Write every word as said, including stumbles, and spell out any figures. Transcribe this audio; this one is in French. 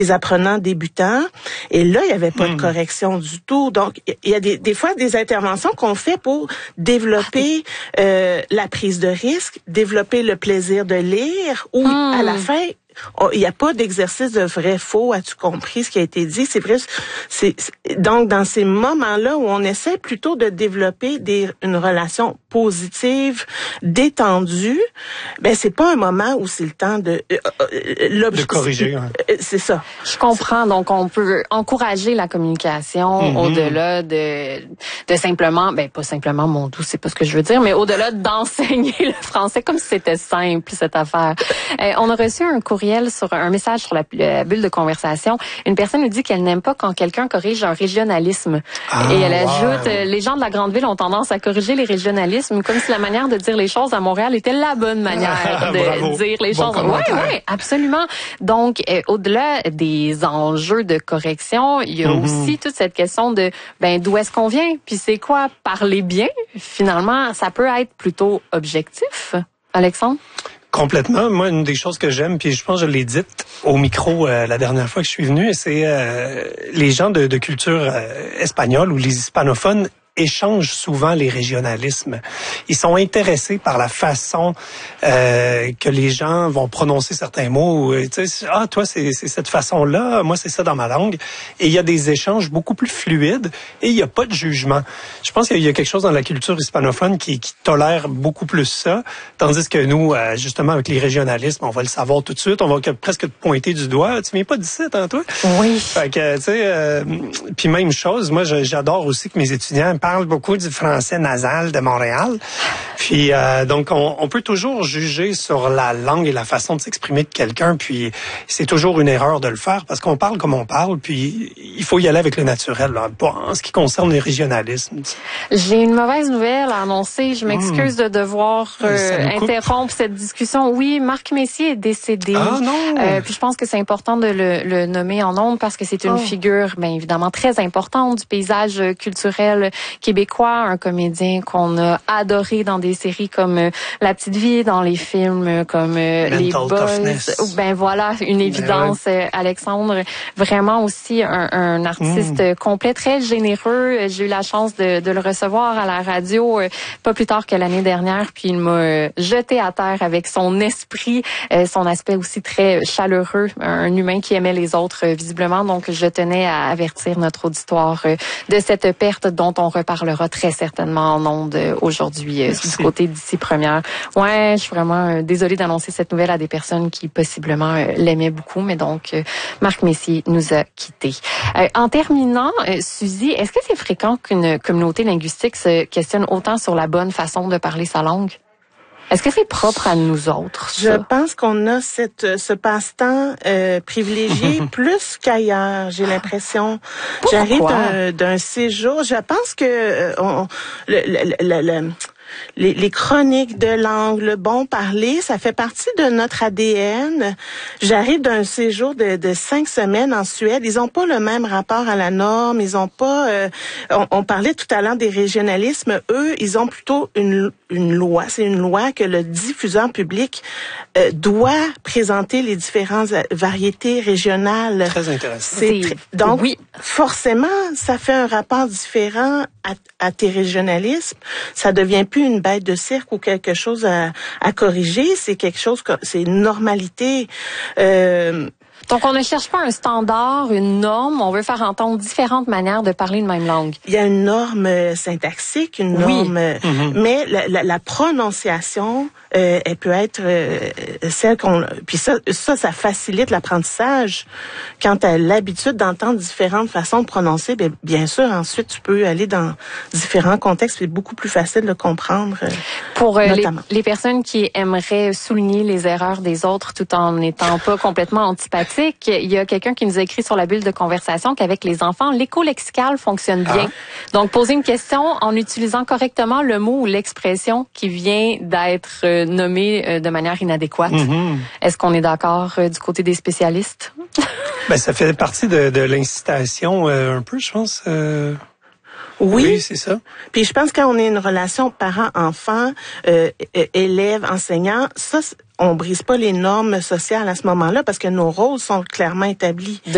les apprenants débutants. Et là, il n'y avait pas mmh. de correction du tout. Donc, il y a des, des fois des interventions qu'on fait pour développer euh, la prise de risque, développer le plaisir de lire, ou mmh. à la fin, il n'y a pas d'exercice de vrai-faux. As-tu compris ce qui a été dit? C'est vrai. C'est, c'est, donc, dans ces moments-là où on essaie plutôt de développer des, une relation positive, détendue, ben c'est pas un moment où c'est le temps de euh, de corriger. Hein. C'est ça. Je comprends. Donc, on peut encourager la communication mm-hmm. au-delà de de simplement, ben pas simplement mon doux, c'est pas ce que je veux dire, mais au-delà d'enseigner le français comme si c'était simple cette affaire. Euh, on a reçu un courriel sur un message sur la, la bulle de conversation. Une personne nous dit qu'elle n'aime pas quand quelqu'un corrige un régionalisme. Ah, et elle ajoute, wow. les gens de la grande ville ont tendance à corriger les régionalismes comme si la manière de dire les choses à Montréal était la bonne manière de Bravo. dire les bon choses. Oui, oui, absolument. Donc, euh, au-delà des enjeux de correction, il y a mm-hmm. aussi toute cette question de ben d'où est-ce qu'on vient, puis c'est quoi parler bien. Finalement, ça peut être plutôt objectif. Alexandre? Complètement. Moi, une des choses que j'aime, puis je pense que je l'ai dite au micro euh, la dernière fois que je suis venu, c'est euh, les gens de, de culture euh, espagnole ou les hispanophones échangent souvent les régionalismes. Ils sont intéressés par la façon euh, que les gens vont prononcer certains mots. Tu sais, ah, toi, c'est, c'est cette façon-là, moi, c'est ça dans ma langue. Et il y a des échanges beaucoup plus fluides et il n'y a pas de jugement. Je pense qu'il y a quelque chose dans la culture hispanophone qui, qui tolère beaucoup plus ça, tandis que nous, euh, justement, avec les régionalismes, on va le savoir tout de suite, on va presque te pointer du doigt. Tu viens pas d'ici, hein, toi? Oui. Fait que, tu sais, euh, puis même chose, moi, j'adore aussi que mes étudiants parle beaucoup du français nasal de Montréal. Puis euh, donc on, on peut toujours juger sur la langue et la façon de s'exprimer de quelqu'un. Puis c'est toujours une erreur de le faire parce qu'on parle comme on parle. Puis il faut y aller avec le naturel. Là, en ce qui concerne les régionalismes. J'ai une mauvaise nouvelle à annoncer. Je m'excuse mmh. de devoir euh, interrompre cette discussion. Oui, Marc Messier est décédé. Ah non. Euh, puis je pense que c'est important de le, le nommer en ondes parce que c'est une oh. figure, bien évidemment très importante du paysage culturel québécois, un comédien qu'on a adoré dans des séries comme euh, La Petite Vie, dans les films comme euh, Les Boys. Ben voilà, une évidence, ben ouais. Alexandre. Vraiment aussi un, un artiste mmh. complet, très généreux. J'ai eu la chance de, de le recevoir à la radio euh, pas plus tard que l'année dernière, puis il m'a euh, jeté à terre avec son esprit, euh, son aspect aussi très chaleureux, un humain qui aimait les autres euh, visiblement. Donc je tenais à avertir notre auditoire euh, de cette perte dont on reparlera très certainement en ondes aujourd'hui euh, du côté d'ici première. Ouais, je suis vraiment euh, désolée d'annoncer cette nouvelle à des personnes qui possiblement euh, l'aimaient beaucoup, mais donc euh, Marc Messier nous a quittés. Euh, en terminant, euh, Suzy, est-ce que c'est fréquent qu'une communauté linguistique se questionne autant sur la bonne façon de parler sa langue? Est-ce que c'est propre à nous autres, ça? Je pense qu'on a cette, ce passe-temps euh, privilégié plus qu'ailleurs, j'ai l'impression. Pourquoi? J'arrive d'un, d'un séjour. Je pense que euh, on, le, le, le, le Les, les chroniques de langue, le bon parler, ça fait partie de notre A D N. J'arrive d'un séjour de, de cinq semaines en Suède. Ils ont pas le même rapport à la norme. Ils ont pas. Euh, on, on parlait tout à l'heure des régionalismes. Eux, ils ont plutôt une, une loi. C'est une loi que le diffuseur public euh, doit présenter les différentes variétés régionales. Très intéressant. C'est très, donc, oui. forcément, ça fait un rapport différent à, à tes régionalismes. Ça devient plus une bête de cirque ou quelque chose à, à corriger, c'est quelque chose que c'est une normalité. Euh, Donc, on ne cherche pas un standard, une norme. On veut faire entendre différentes manières de parler une même langue. Il y a une norme syntaxique, une norme, oui. mm-hmm. mais la, la, la prononciation, euh, elle peut être euh, celle qu'on... Puis ça, ça, ça facilite l'apprentissage. Quand tu as l'habitude d'entendre différentes façons de prononcer, bien, bien sûr, ensuite, tu peux aller dans différents contextes. C'est beaucoup plus facile de comprendre. Euh, Pour euh, les, les personnes qui aimeraient souligner les erreurs des autres tout en n'étant pas complètement antipathiques, il y a quelqu'un qui nous a écrit sur la bulle de conversation qu'avec les enfants, l'écho lexical fonctionne bien. Ah. Donc, poser une question en utilisant correctement le mot ou l'expression qui vient d'être euh, nommé euh, de manière inadéquate. Mm-hmm. Est-ce qu'on est d'accord euh, du côté des spécialistes? Ben, ça fait partie de, de l'incitation euh, un peu, je pense. Euh... Oui, oui, c'est ça. Puis je pense quand on est une relation parent-enfant, euh, élève-enseignant, ça, on brise pas les normes sociales à ce moment-là parce que nos rôles sont clairement établis.